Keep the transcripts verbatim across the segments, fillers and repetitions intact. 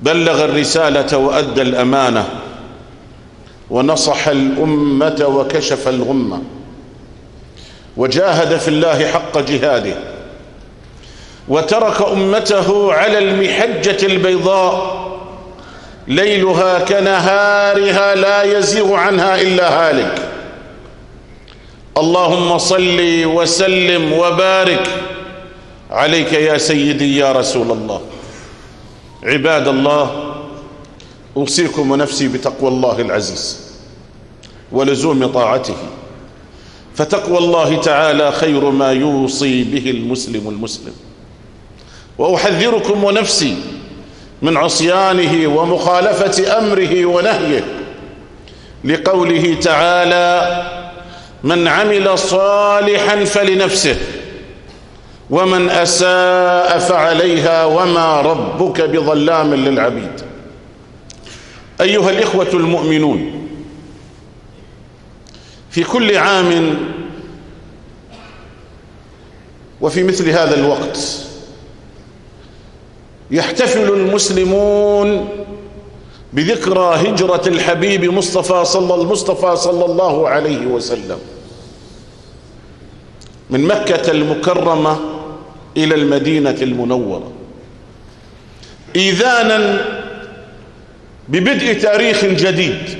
بلغ الرسالة وأدى الأمانة ونصح الأمة وكشف الغمة وجاهد في الله حق جهاده وترك أمته على المحجة البيضاء ليلها كنهارها لا يزيغ عنها إلا هالك. اللهم صل وسلم وبارك عليك يا سيدي يا رسول الله. عباد الله، أوصيكم ونفسي بتقوى الله العزيز ولزوم طاعته، فتقوى الله تعالى خير ما يوصي به المسلم المسلم. وأحذركم ونفسي من عصيانه ومخالفة أمره ونهيه، لقوله تعالى: من عمل صالحا فلنفسه ومن أساء فعليها وما ربك بظلام للعبيد. أيها الإخوة المؤمنون، في كل عام وفي مثل هذا الوقت يحتفل المسلمون بذكرى هجرة الحبيب مصطفى صلى المصطفى صلى الله عليه وسلم من مكة المكرمة إلى المدينة المنورة، إيذانا ببدء تاريخ جديد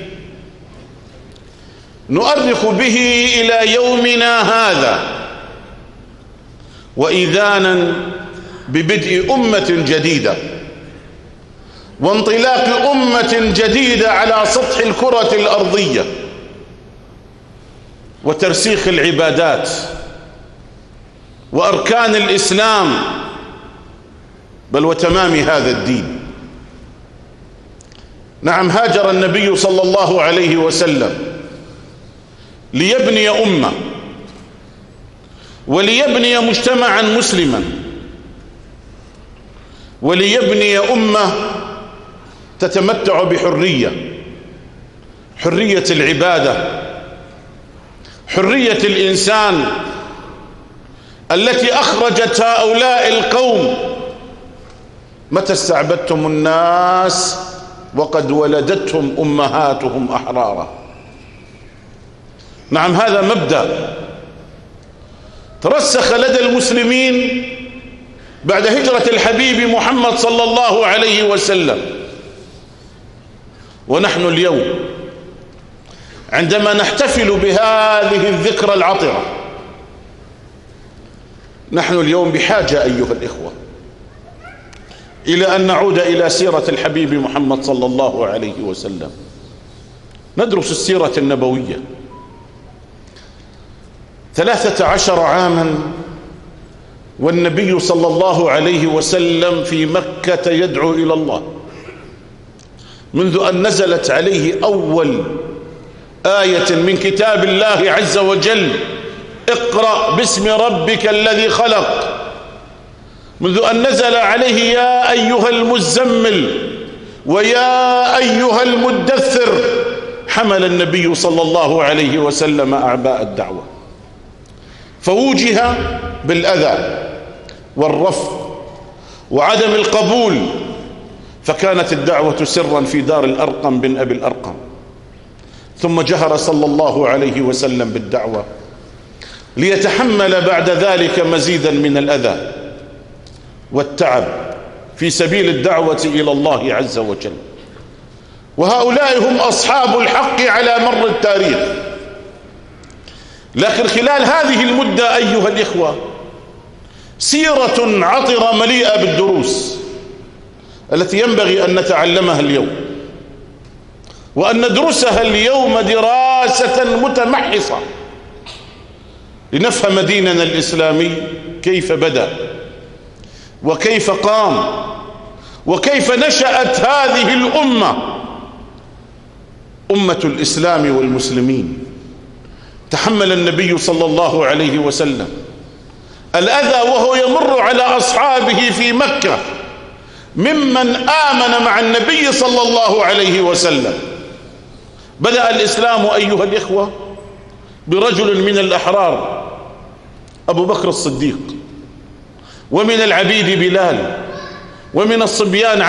نؤرخ به إلى يومنا هذا، وإيذانا ببدء أمة جديدة وانطلاق أمة جديدة على سطح الكرة الأرضية وترسيخ العبادات وأركان الإسلام، بل وتمام هذا الدين. نعم، هاجر النبي صلى الله عليه وسلم ليبني أمة وليبني مجتمعا مسلما وليبني أمة تتمتع بحرية، حرية العبادة، حرية الإنسان التي أخرجت هؤلاء القوم متى استعبدتم الناس وقد ولدتهم أمهاتهم أحرارا. نعم، هذا مبدأ ترسخ لدى المسلمين بعد هجرة الحبيب محمد صلى الله عليه وسلم. ونحن اليوم عندما نحتفل بهذه الذكرى العطرة، نحن اليوم بحاجة أيها الإخوة إلى أن نعود إلى سيرة الحبيب محمد صلى الله عليه وسلم، ندرس السيرة النبوية. ثلاثة عشر عاما والنبي صلى الله عليه وسلم في مكة يدعو إلى الله، منذ أن نزلت عليه أول آية من كتاب الله عز وجل: اقرأ باسم ربك الذي خلق، منذ أن نزل عليه: يا أيها المزمل ويا أيها المدثر، حمل النبي صلى الله عليه وسلم أعباء الدعوة، فوجه بالأذى والرفض وعدم القبول، فكانت الدعوة سرا في دار الأرقم بن أبي الأرقم، ثم جهر صلى الله عليه وسلم بالدعوة ليتحمل بعد ذلك مزيدا من الأذى والتعب في سبيل الدعوة إلى الله عز وجل. وهؤلاء هم أصحاب الحق على مر التاريخ. لكن خلال هذه المدة أيها الإخوة سيرة عطرة مليئة بالدروس التي ينبغي أن نتعلمها اليوم، وأن ندرسها اليوم دراسة متمحصة لنفهم ديننا الإسلامي كيف بدأ وكيف قام وكيف نشأت هذه الأمة، أمة الإسلام والمسلمين. تحمل النبي صلى الله عليه وسلم الأذى وهو يمر على أصحابه في مكة ممن آمن مع النبي صلى الله عليه وسلم. بدأ الإسلام أيها الإخوة برجل من الأحرار أبو بكر الصديق، ومن العبيد بلال، ومن الصبيان